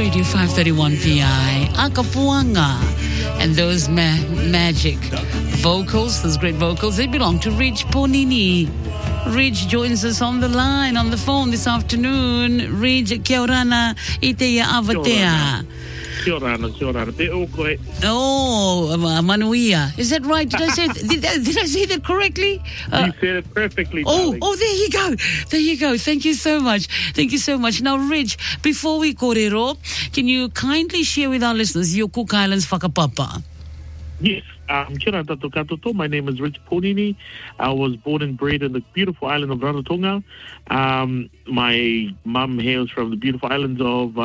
Radio 531 PI, Akapuanga. And those magic vocals, those great vocals, they belong to Ridge Ponini. Ridge joins us on the line, on the phone this afternoon. Ridge, kia orana, iteia avatea. Kia orana, te o koe. Oh, manuia. Is that right? Did I say that correctly? You said it perfectly, Oh, darling. there you go. There you go. Thank you so much. Thank you so much. Now, Ridge, before we korero, can you kindly share with our listeners your Cook Islands whakapapa? Yes. Kia ora tātou katoto. My name is Ridge Ponini. I was born and bred in the beautiful island of Rarotonga. My mum hails from the beautiful islands of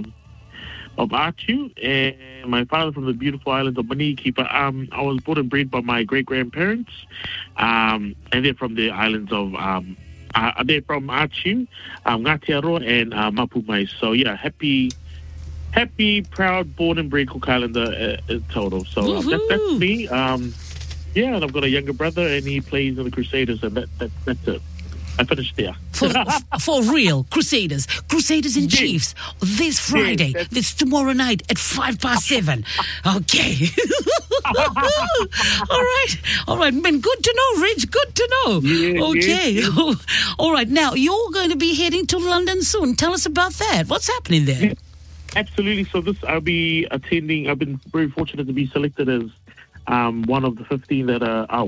Atu, and my father from the beautiful island of Maniki. But I was born and bred by my great-grandparents, and they're from the islands of they're from Atu, Ngātiaroa, and Mapumai. So yeah, happy, proud, born and bred Cook Islander in total. So that's me. Yeah, and I've got a younger brother, and he plays in the Crusaders, and that's it. I finished there. For real, Crusaders and Chiefs, this Friday, this tomorrow night at 7:05. Okay. All right, man, good to know, Ridge, good to know. Yeah, okay. yeah. All right, now, you're going to be heading to London soon. Tell us about that. What's happening there? Yeah, absolutely. So I'll be attending. I've been very fortunate to be selected as one of the 15 that are,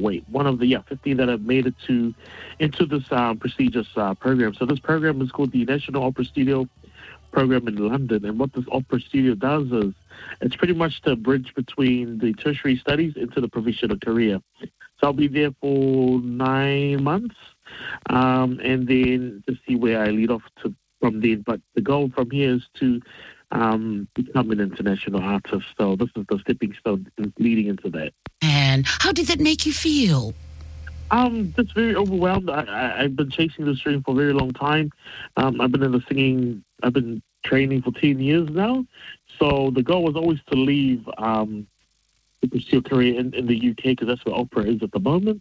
15 that have made it into this prestigious program. So this program is called the National Opera Studio Program in London. And what this opera studio does is it's pretty much the bridge between the tertiary studies into the professional career. So I'll be there for 9 months, and then to see where I lead off from then. But the goal from here is to become an international artist. So this is the stepping stone leading into that. And how did that make you feel? Just very overwhelmed. I've been chasing this dream for a very long time. I've been training for 10 years now. So the goal was always to leave to pursue a career in the UK, because that's where opera is at the moment.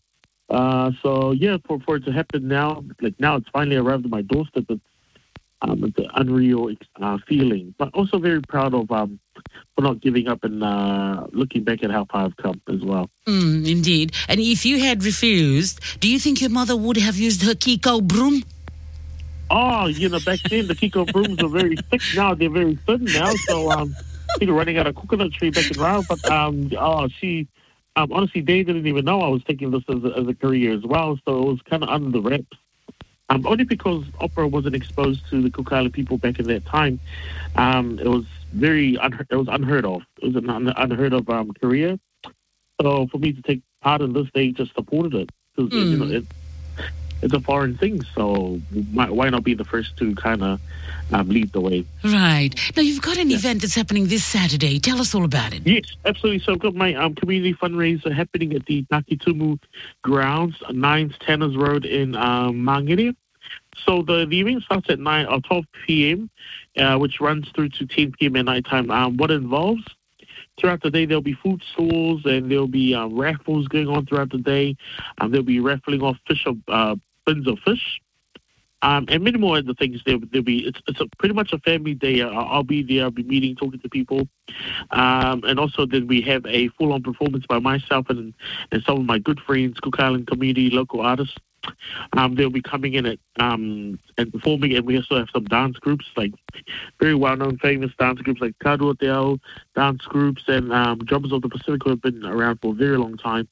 So yeah, for it to happen now, now it's finally arrived at my doorstep. It's an unreal feeling, but also very proud of for not giving up and looking back at how far I've come as well. Indeed. And if you had refused, do you think your mother would have used her Kiko broom? Oh, back then the Kiko brooms were very thick. Now they're very thin now. So people running out of coconut tree back in Rao. But she honestly, they didn't even know I was taking this as a career as well. So it was kind of under the wraps. Only because opera wasn't exposed to the Cook Island people back in that time. It was unheard of. It was an unheard of career. So for me to take part in this, they just supported it. Because it's a foreign thing. So why not be the first to kind of lead the way? Right. Now, you've got an event that's happening this Saturday. Tell us all about it. Yes, absolutely. So I've got my community fundraiser happening at the Takitumu grounds, 9th Tanners Road in Mangere. So the event starts at 12 p.m., which runs through to 10 p.m. at night time. What it involves, throughout the day, there'll be food stalls and there'll be raffles going on throughout the day. There'll be raffling off bins of fish. And many more other things. It's pretty much a family day. I'll be there. I'll be meeting, talking to people. And also then we have a full-on performance by myself and some of my good friends, Cook Island community, local artists. They'll be coming in and performing, and we also have some dance groups, like very well-known, famous dance groups like Kadua Te dance groups, and Drummers of the Pacific, who have been around for a very long time.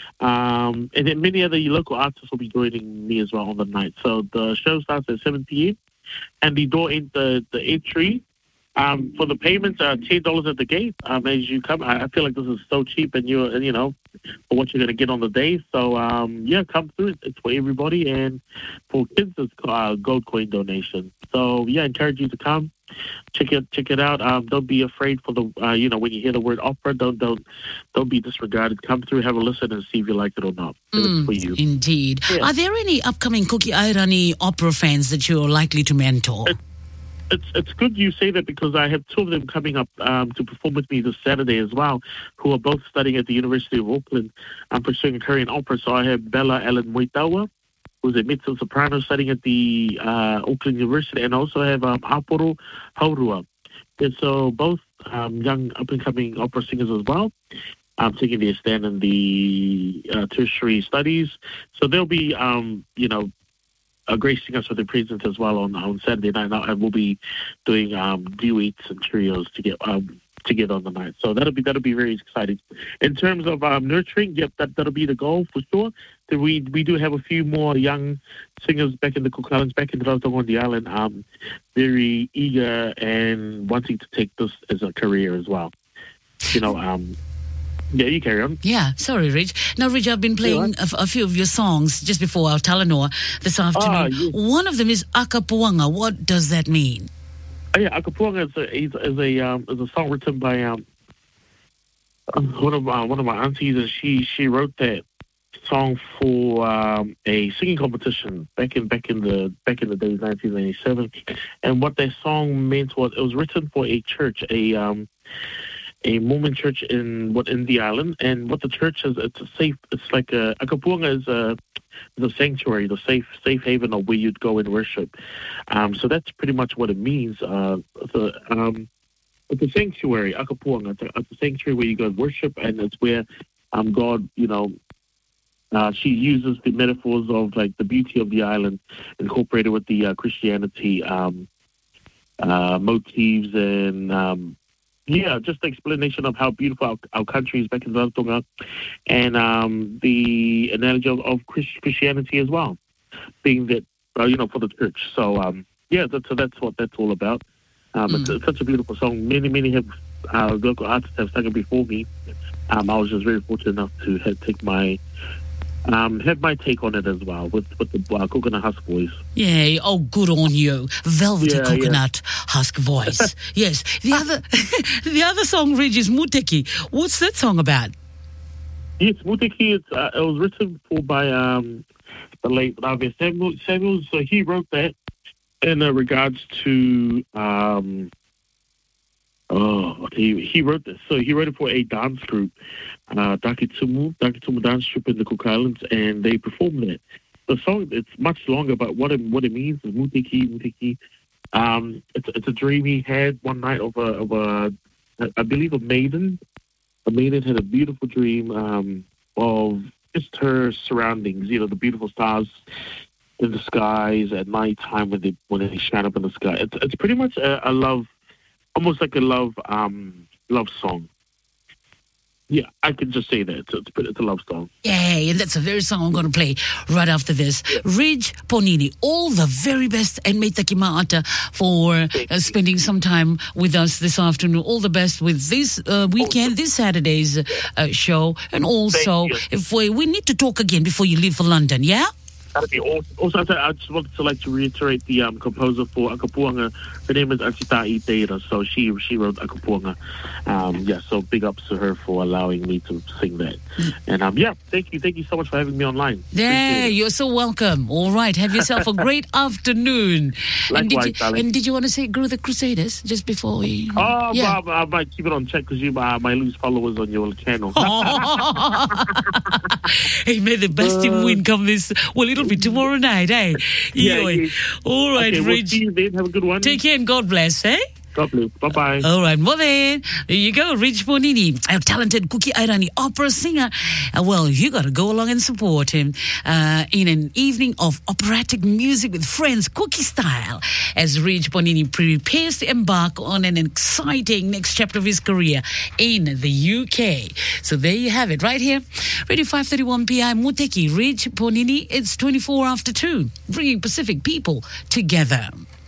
And then many other local artists will be joining me as well on the night. So the show starts at 7 p.m. and the entry for the payments are $10 at the gate as you come. I feel like this is so cheap, and for what you're going to get on the day. So come through. It's for everybody, and for kids, it's gold coin donation. So I encourage you to come. Check it out. Don't be afraid for the when you hear the word opera, don't be disregarded. Come through, have a listen, and see if you like it or not. It's for you. Indeed. Yeah. Are there any upcoming Kuki Airani opera fans that you're likely to mentor? It's good you say that, because I have two of them coming up to perform with me this Saturday as well, who are both studying at the University of Auckland. I'm pursuing a career in opera. So I have Bella Ellen Moitawa, who's a mezzo-soprano studying at the Auckland University, and also have Aporo Haurua, And so both young up-and-coming opera singers as well, taking their stand in the tertiary studies. So they'll be, gracing us with their presence as well on Saturday night. And we'll be doing duets and trios together on the night. So that'll be very exciting. In terms of nurturing, yep, that'll be the goal for sure. We do have a few more young singers back in the Cook Islands, back in Rarotonga on the island, very eager and wanting to take this as a career as well. Yeah, you carry on. Yeah, sorry, Rich. Now, Rich, I've been playing a few of your songs just before our Talanoa this afternoon. Yes. One of them is Akapuanga. What does that mean? Oh, yeah, Akapuanga is a song written by one of my aunties, and she wrote that song for a singing competition back in the days, 1997. And what that song meant was it was written for a church, a Mormon church in the island, and what the church is, it's like Akapuanga is a sanctuary, the safe haven of where you'd go and worship. So that's pretty much what it means. It's a sanctuary, Akapuanga. It's a sanctuary where you go and worship, and it's where God, she uses the metaphors of like the beauty of the island incorporated with the Christianity motifs and just the explanation of how beautiful our country is back in Rarotonga, and the analogy of Christianity as well, being that for the church. So that's what that's all about. It's such a beautiful song. Many have local artists have sung it before me. I was just very fortunate enough to have my take on it as well with the Coconut Husk voice. Yeah, oh, good on you. Velvety Coconut Husk voice. Yes. The other song, Reg, is Muteki. What's that song about? Yes, Muteki, it was written by the late R.V. Samuels. So he wrote that in regards to... he wrote this. So he wrote it for a dance group, Takitumu dance troupe in the Cook Islands, and they performed it. The song, it's much longer, but what it means is Muteki. It's a dream he had one night of a I believe a maiden. A maiden had a beautiful dream of just her surroundings. The beautiful stars in the skies at night time when they shine up in the sky. It's pretty much a love. Almost like a love song. Yeah, I can just say that. It's a love song. Yeah, and that's the very song I'm going to play right after this. Reg Ponini, all the very best, and Meita ki maata for spending some time with us this afternoon. All the best with this weekend, this Saturday's show. And also, if we need to talk again before you leave for London, yeah? That'd be awesome. Also, I just wanted to reiterate the composer for Akapuanga. Her name is Achita Iteira, so she wrote Akapuanga. So big ups to her for allowing me to sing that. And thank you so much for having me online. Yeah, you're so welcome. All right, have yourself a great afternoon. Likewise, and did you want to say Grow the Crusaders just before we... I might keep it on check because you might lose followers on your channel. Hey, may the best team win come this... Well, it'll be tomorrow night, eh? All right, okay, Reg. We'll see you then. Have a good one. Take care and God bless, eh? God bless. Bye-bye. All right, well then, there you go, Reg Ponini, a talented Kuki Airani opera singer. Well, you got to go along and support him in an evening of operatic music with friends, Cookie style, as Reg Ponini prepares to embark on an exciting next chapter of his career in the UK. So there you have it, right here. Radio 531 PI, Muteki, Reg Ponini. It's 24 after 2, bringing Pacific people together.